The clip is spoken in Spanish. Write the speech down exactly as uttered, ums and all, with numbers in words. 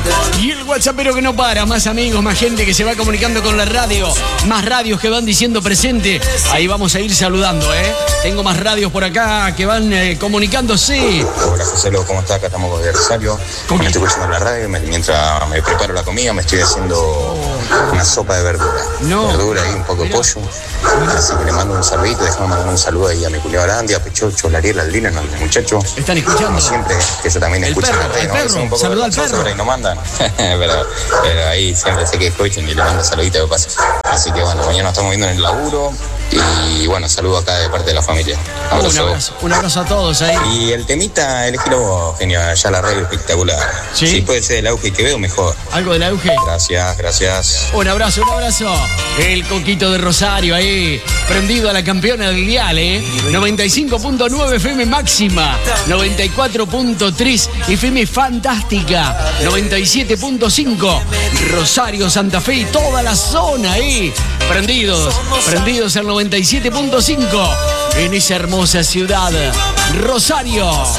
Y el WhatsAppero que no para, más amigos, más gente que se va comunicando con la radio, más radios que van diciendo presente. Ahí vamos a ir saludando, ¿eh? Tengo más radios por acá que van eh, comunicándose. Hola, José, ¿cómo estás? Acá estamos de Rosario. Me estoy escuchando la radio y mientras me preparo la comida me estoy haciendo una sopa de verdura. No. Verdura y un poco de pollo. Así que le mando un saludito, déjame mandar un saludo ahí a mi cuñado Arandi, a Pechocho, a Ariel, al Lina, al muchacho. Están escuchando. Como siempre, que ellos también El escuchan perro, la radio, el ¿no? perro, Son un poco saluda al perro. por ahí no mandan. pero, pero ahí siempre sé que escuchan y le mando saludito de paso. Así que bueno, mañana nos estamos viendo en el laburo. Y bueno, saludo acá de parte de la familia. Un abrazo, un abrazo a todos ahí. Y el temita, elegilo vos, genio, ya la radio espectacular. ¿Sí? Si puede ser el auge que veo, mejor. ¿Algo del auge? Gracias, gracias. Un abrazo, un abrazo. El Coquito de Rosario ahí, prendido a la campeona del dial, ¿eh? noventa y cinco punto nueve F M máxima, noventa y cuatro punto tres F M fantástica, noventa y siete punto cinco Rosario, Santa Fe y toda la zona ahí. Prendidos, prendidos al noventa y siete punto cinco en esa hermosa ciudad, Rosario.